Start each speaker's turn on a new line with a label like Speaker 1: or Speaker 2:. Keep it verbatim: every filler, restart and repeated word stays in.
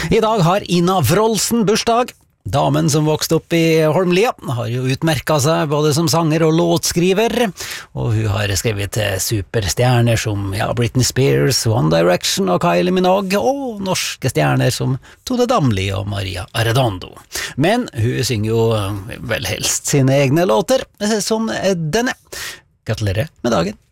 Speaker 1: I dag har Ina Wroldsen bursdag. Damen som vokste opp i Holmlia har jo utmerket seg både som sanger og låtskriver, og hun har skrevet til superstjerner som ja, Britney Spears, One Direction og Kylie Minogue, og norske stjerner som Tone Damli og Maria Arredondo. Men hun synger jo vel helst sine egne låter, som denne. Gratulerer med dagen.